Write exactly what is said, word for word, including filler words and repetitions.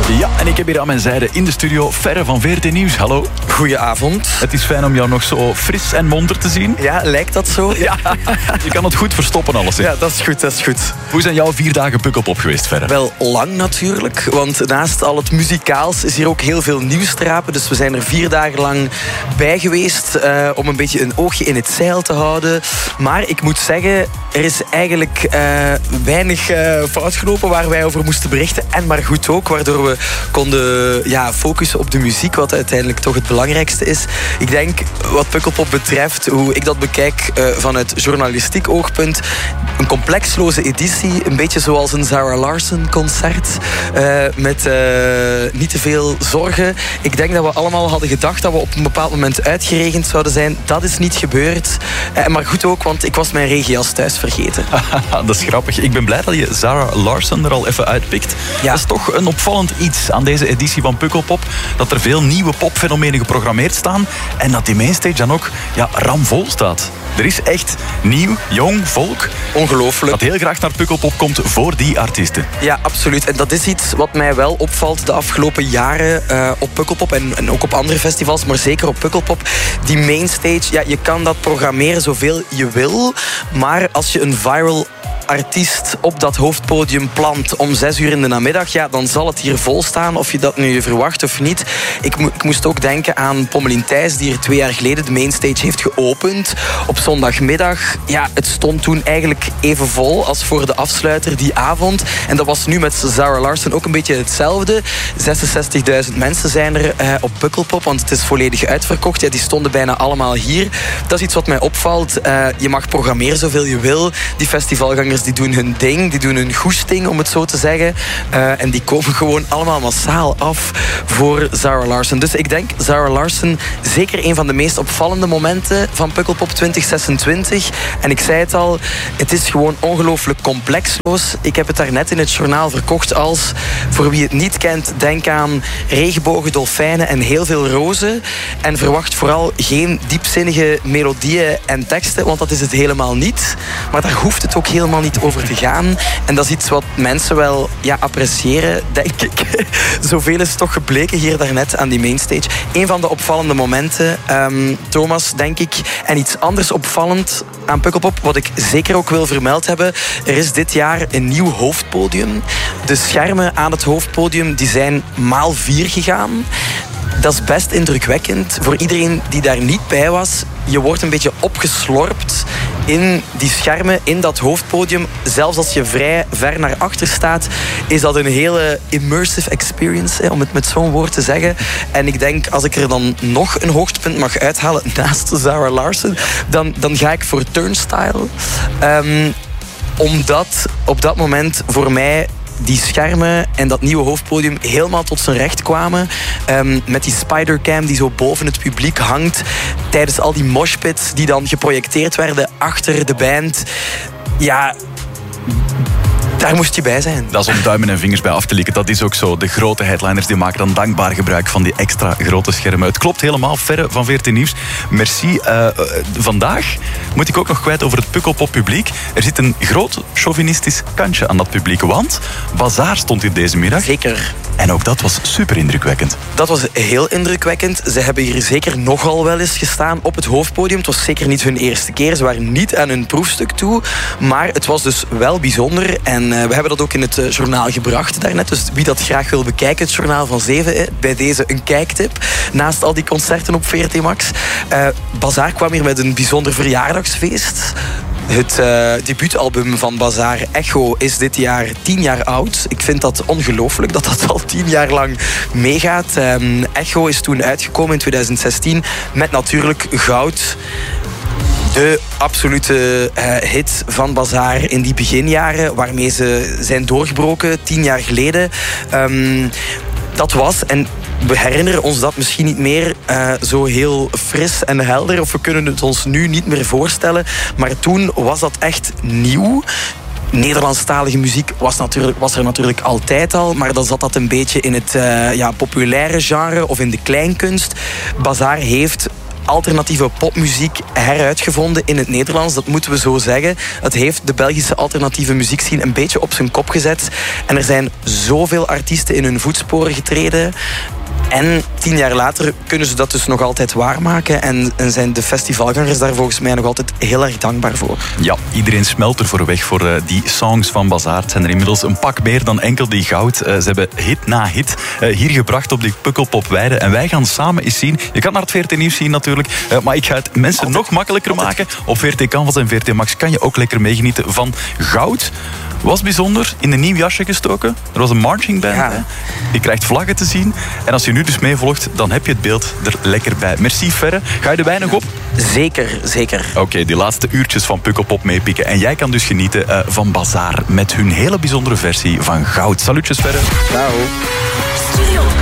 Ja, en ik heb hier aan mijn zijde in de studio Ferre van V R T Nieuws. Hallo. Goedenavond. Het is fijn om jou nog zo fris en monter te zien. Ja, lijkt dat zo? Ja, je kan het goed verstoppen alles. Hè? Ja, dat is goed, dat is goed. Hoe zijn jouw vier dagen Pukkelpop geweest, Ferre? Wel, lang natuurlijk, want naast al het muzikaals is hier ook heel veel nieuws te rapen. Dus we zijn er vier dagen lang bij geweest uh, om een beetje een oogje in het zeil te houden. Maar ik moet zeggen, er is eigenlijk uh, weinig uh, fout gelopen waar wij over moesten berichten. En maar goed ook, waardoor we konden ja, focussen op de muziek, wat uiteindelijk toch het belangrijkste is. Ik denk, wat Pukkelpop betreft, hoe ik dat bekijk uh, vanuit journalistiek oogpunt, een complexloze editie, een beetje zoals een Zara Larsson concert, uh, met uh, niet te veel zorgen. Ik denk dat we allemaal hadden gedacht dat we op een bepaald moment uitgeregend zouden zijn. Dat is niet gebeurd. Uh, maar goed ook, want ik was mijn regenjas thuis vergeten. Dat is grappig. Ik ben blij dat je Zara Larsson er al even uitpikt. Ja. Dat is toch een opvallend iets aan deze editie van Pukkelpop, dat er veel nieuwe popfenomenen geprogrammeerd staan en dat die mainstage dan ook ja, ramvol staat. Er is echt nieuw, jong volk. Ongelooflijk. Dat heel graag naar Pukkelpop komt voor die artiesten. Ja, absoluut. En dat is iets wat mij wel opvalt de afgelopen jaren uh, op Pukkelpop en, en ook op andere festivals, maar zeker op Pukkelpop. Die mainstage, ja, je kan dat programmeren zoveel je wil, maar als je een viral artiest op dat hoofdpodium plant om zes uur in de namiddag, ja, dan zal het hier vol staan, of je dat nu verwacht of niet. Ik, mo- ik moest ook denken aan Pommelien Thijs, die er twee jaar geleden de mainstage heeft geopend op zondagmiddag. Ja, het stond toen eigenlijk even vol als voor de afsluiter die avond. En dat was nu met Zara Larsson ook een beetje hetzelfde. zesenzestigduizend mensen zijn er uh, op Pukkelpop, want het is volledig uitverkocht. Ja, die stonden bijna allemaal hier. Dat is iets wat mij opvalt. Uh, je mag programmeren zoveel je wil. Die festivalgangers die doen hun ding, die doen hun goesting, om het zo te zeggen. Uh, en die komen gewoon allemaal massaal af voor Zara Larsson. Dus ik denk, Zara Larsson, zeker een van de meest opvallende momenten van Pukkelpop twintig zesentwintig. En ik zei het al, het is gewoon ongelooflijk complexloos. Ik heb het daarnet in het journaal verkocht als, voor wie het niet kent, denk aan regenbogen, dolfijnen en heel veel rozen. En verwacht vooral geen diepzinnige melodieën en teksten, want dat is het helemaal niet. Maar daar hoeft het ook helemaal niet over te gaan. En dat is iets wat mensen wel ja, appreciëren, denk ik. Zoveel is toch gebleken hier daarnet aan die mainstage. Een van de opvallende momenten, um, Thomas, denk ik. En iets anders opvallend aan Pukkelpop, wat ik zeker ook wil vermeld hebben. Er is dit jaar een nieuw hoofdpodium. De schermen aan het hoofdpodium die zijn maal vier gegaan. Dat is best indrukwekkend voor iedereen die daar niet bij was. Je wordt een beetje opgeslorpt in die schermen, in dat hoofdpodium. Zelfs als je vrij ver naar achter staat, is dat een hele immersive experience, hè, om het met zo'n woord te zeggen. En ik denk, als ik er dan nog een hoogtepunt mag uithalen naast Zara Larsson, dan, dan ga ik voor Turnstile. Um, omdat op dat moment voor mij die schermen en dat nieuwe hoofdpodium helemaal tot zijn recht kwamen. Um, met die spidercam die zo boven het publiek hangt. Tijdens al die moshpits die dan geprojecteerd werden achter de band. Ja, daar moest je bij zijn. Dat is om duimen en vingers bij af te likken. Dat is ook zo. De grote headliners die maken dan dankbaar gebruik van die extra grote schermen. Het klopt helemaal. Ferre van V R T Nieuws. Merci. Uh, uh, vandaag moet ik ook nog kwijt over het Pukkelpop publiek. Er zit een groot chauvinistisch kantje aan dat publiek. Want Bazaar stond hier deze middag. Zeker. En ook dat was super indrukwekkend. Dat was heel indrukwekkend. Ze hebben hier zeker nogal wel eens gestaan op het hoofdpodium. Het was zeker niet hun eerste keer. Ze waren niet aan hun proefstuk toe. Maar het was dus wel bijzonder. En uh, we hebben dat ook in het uh, journaal gebracht daarnet. Dus wie dat graag wil bekijken, het journaal van zeven, hè, bij deze een kijktip. Naast al die concerten op V R T Max. Uh, Bazaar kwam hier met een bijzonder verjaardagsfeest. Het uh, debuutalbum van Bazaar, Echo, is dit jaar tien jaar oud. Ik vind dat ongelooflijk dat dat al tien jaar lang meegaat. Um, Echo is toen uitgekomen in twintig zestien met natuurlijk Goud. De absolute uh, hit van Bazaar in die beginjaren, waarmee ze zijn doorgebroken, tien jaar geleden. Um, dat was, en we herinneren ons dat misschien niet meer uh, zo heel fris en helder, of we kunnen het ons nu niet meer voorstellen, maar toen was dat echt nieuw. Nederlandstalige muziek was, natuurlijk, was er natuurlijk altijd al, maar dan zat dat een beetje in het uh, ja, populaire genre of in de kleinkunst. Bazaar heeft alternatieve popmuziek heruitgevonden in het Nederlands. Dat moeten we zo zeggen. Het heeft de Belgische alternatieve muziekscene een beetje op zijn kop gezet. En er zijn zoveel artiesten in hun voetsporen getreden. En tien jaar later kunnen ze dat dus nog altijd waarmaken. En, en zijn de festivalgangers daar volgens mij nog altijd heel erg dankbaar voor. Ja, iedereen smelt ervoor weg voor uh, die songs van Bazaar. Het zijn er inmiddels een pak meer dan enkel die goud. Uh, ze hebben hit na hit uh, hier gebracht op die Pukkelpop-weide. En wij gaan samen eens zien. Je kan naar het V R T Nieuws zien natuurlijk. Uh, maar ik ga het mensen altijd nog makkelijker altijd maken. Op V R T Canvas en V R T Max kan je ook lekker meegenieten van goud. Was bijzonder, in een nieuw jasje gestoken. Er was een marching band. Ja. Je krijgt vlaggen te zien. En als je nu dus meevolgt, dan heb je het beeld er lekker bij. Merci Ferre. Ga je de wijn nog op? Zeker, zeker. Oké, okay, die laatste uurtjes van Pukkelpop meepikken. En jij kan dus genieten uh, van Bazaar met hun hele bijzondere versie van goud. Salutjes Ferre. Ciao.